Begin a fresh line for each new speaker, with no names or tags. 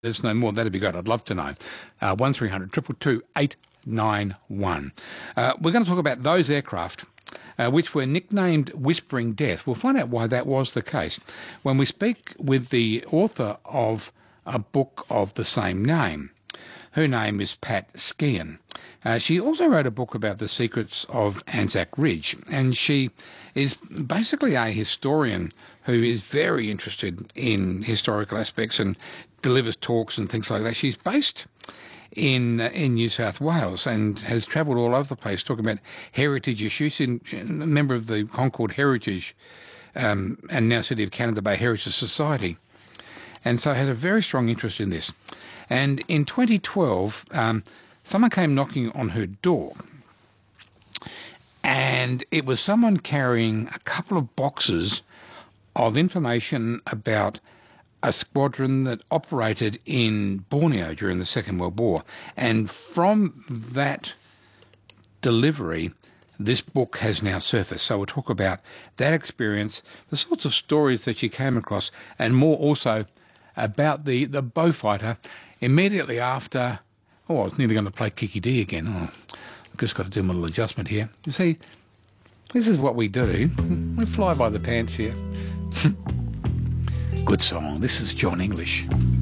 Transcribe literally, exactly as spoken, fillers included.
Let us know more. That'd be great. I'd love to know. Uh, one three hundred two two two eight nine one. Uh, we're going to talk about those aircraft uh, which were nicknamed Whispering Death. We'll find out why that was the case when we speak with the author of a book of the same name. Her name is Pat Skean. Uh, she also wrote a book about the secrets of Anzac Ridge, and she is basically a historian who is very interested in historical aspects and delivers talks and things like that. She's based in uh, in New South Wales and has travelled all over the place talking about heritage issues. She's a member of the Concord Heritage um, and now City of Canada Bay Heritage Society, and so has a very strong interest in this. And in twenty twelve, um, someone came knocking on her door, and it was someone carrying a couple of boxes of information about a squadron that operated in Borneo during the Second World War. And from that delivery, this book has now surfaced. So we'll talk about that experience, the sorts of stories that she came across, and more also about the, the Beaufighter immediately after. Oh, I was nearly going to play Kiki D again. Oh, I've just got to do a little adjustment here. You see, this is what we do. We fly by the pants here. Good song. This is John English.